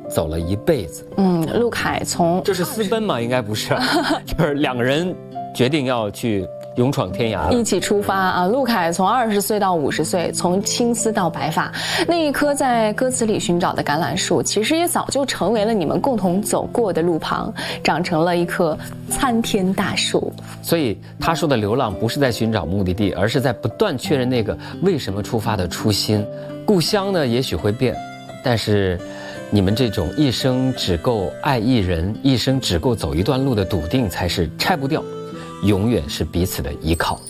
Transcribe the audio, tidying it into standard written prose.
走了一辈子。 陆凯从这是私奔吗？应该不是，就是两个人决定要去勇闯天涯了， 一起出发啊！陆凯从20岁到50岁，从青丝到白发，那一棵在歌词里寻找的橄榄树，其实也早就成为了你们共同走过的路旁，长成了一棵参天大树。 所以他说的流浪不是在寻找目的地，而是在不断确认那个为什么出发的初心。故乡呢，也许会变，但是你们这种一生只够爱一人，一生只够走一段路的笃定，才是拆不掉，永远是彼此的依靠。